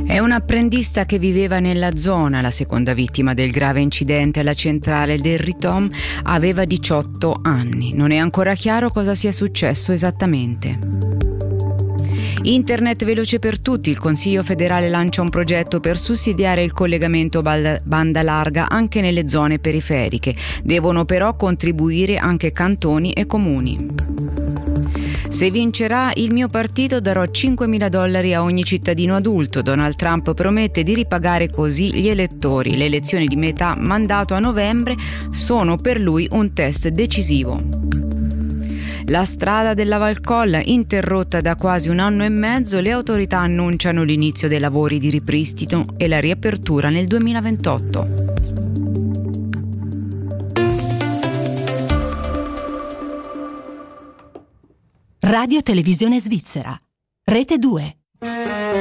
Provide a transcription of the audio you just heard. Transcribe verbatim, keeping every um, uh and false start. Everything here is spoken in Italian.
È un apprendista che viveva nella zona. La seconda vittima del grave incidente alla centrale del Ritom aveva diciotto anni. Non è ancora chiaro cosa sia successo esattamente. Internet veloce per tutti. Il Consiglio federale lancia un progetto per sussidiare il collegamento banda larga anche nelle zone periferiche. Devono però contribuire anche cantoni e comuni. Se vincerà il mio partito darò cinquemila dollari a ogni cittadino adulto. Donald Trump promette di ripagare così gli elettori. Le elezioni di metà mandato a novembre sono per lui un test decisivo. La strada della Valcolla interrotta da quasi un anno e mezzo, le autorità annunciano l'inizio dei lavori di ripristino e la riapertura nel duemilaventotto. Radio Televisione Svizzera, Rete due.